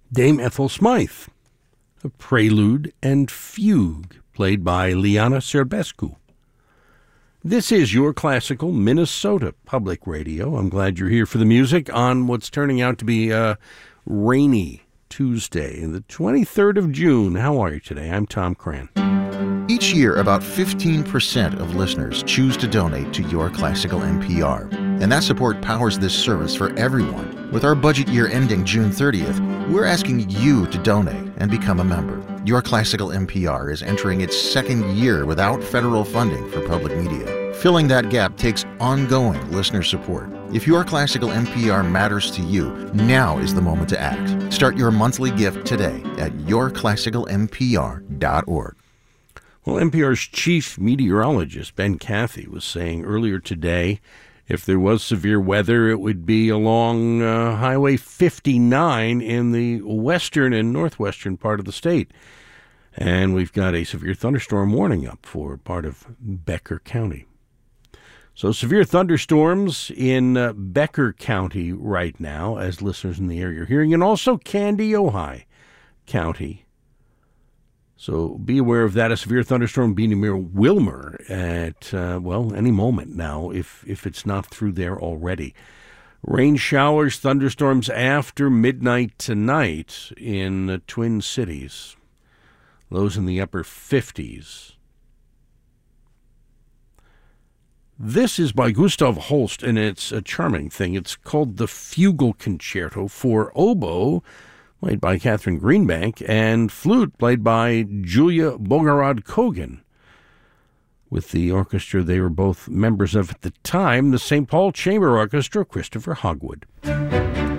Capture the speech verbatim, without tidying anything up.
Dame Ethel Smythe, a prelude and fugue played by Liana Serbescu. This is your classical Minnesota Public Radio. I'm glad you're here for the music on what's turning out to be a rainy Tuesday, the twenty-third of June. How are you today? I'm Tom Cran. Each year, about fifteen percent of listeners choose to donate to Your Classical N P R. And that support powers this service for everyone. With our budget year ending June thirtieth, we're asking you to donate and become a member. Your Classical N P R is entering its second year without federal funding for public media. Filling that gap takes ongoing listener support. If Your Classical N P R matters to you, now is the moment to act. Start your monthly gift today at your classical n p r dot org. Well, N P R's chief meteorologist, Ben Cathy, was saying earlier today if there was severe weather, it would be along uh, Highway fifty-nine in the western and northwestern part of the state. And we've got a severe thunderstorm warning up for part of Becker County. So severe thunderstorms in uh, Becker County right now, as listeners in the area are hearing, and also Candy-Ojai County. So be aware of that. A severe thunderstorm being near Wilmer at, uh, well, any moment now, if, if it's not through there already. Rain showers, thunderstorms after midnight tonight in the Twin Cities. Lows in the upper fifties. This is by Gustav Holst, and it's a charming thing. It's called the Fugal Concerto for oboe, played by Catherine Greenbank, and flute, played by Julia Bogorod-Kogan. With the orchestra they were both members of at the time, the Saint Paul Chamber Orchestra, Christopher Hogwood.